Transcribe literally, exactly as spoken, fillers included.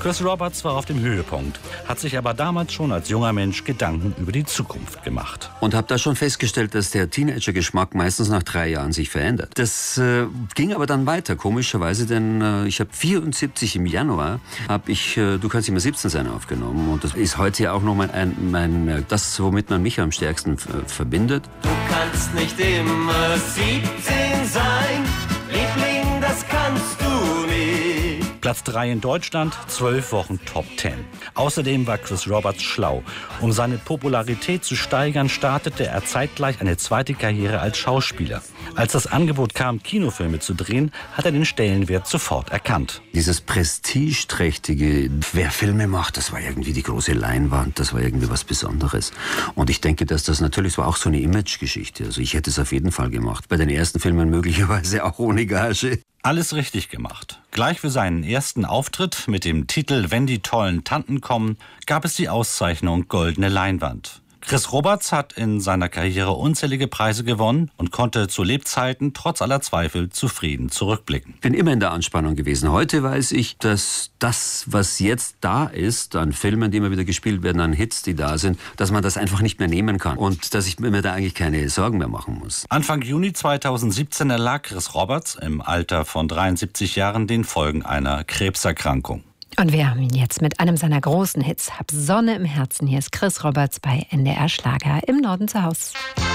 Chris Roberts war auf dem Höhepunkt, hat sich aber damals schon als junger Mensch Gedanken über die Zukunft gemacht. Und habe da schon festgestellt, dass der Teenager-Geschmack meistens nach drei Jahren sich verändert. Das äh, ging aber dann weiter, komischerweise, denn äh, ich habe vierundsiebzig im Januar, habe ich äh, Du kannst immer siebzehn sein aufgenommen. Und das ist heute ja auch noch mein, ein, mein, das, womit man mich am stärksten äh, verbindet. Du kannst nicht immer siebzehn sein, Liebling, das kannst du nicht. Platz drei in Deutschland, zwölf Wochen Top zehn. Außerdem war Chris Roberts schlau. Um seine Popularität zu steigern, startete er zeitgleich eine zweite Karriere als Schauspieler. Als das Angebot kam, Kinofilme zu drehen, hat er den Stellenwert sofort erkannt. Dieses prestigeträchtige, wer Filme macht, das war irgendwie die große Leinwand, das war irgendwie was Besonderes. Und ich denke, dass das natürlich war auch so eine Imagegeschichte. Also ich hätte es auf jeden Fall gemacht. Bei den ersten Filmen möglicherweise auch ohne Gage. Alles richtig gemacht. Gleich für seinen ersten Auftritt mit dem Titel Wenn die tollen Tanten kommen, gab es die Auszeichnung Goldene Leinwand. Chris Roberts hat in seiner Karriere unzählige Preise gewonnen und konnte zu Lebzeiten trotz aller Zweifel zufrieden zurückblicken. Ich bin immer in der Anspannung gewesen. Heute weiß ich, dass das, was jetzt da ist, an Filmen, die immer wieder gespielt werden, an Hits, die da sind, dass man das einfach nicht mehr nehmen kann und dass ich mir da eigentlich keine Sorgen mehr machen muss. Anfang Juni zweitausendsiebzehn erlag Chris Roberts im Alter von dreiundsiebzig Jahren den Folgen einer Krebserkrankung. Und wir haben ihn jetzt mit einem seiner großen Hits. Hab Sonne im Herzen. Hier ist Chris Roberts bei N D R Schlager im Norden zu Hause.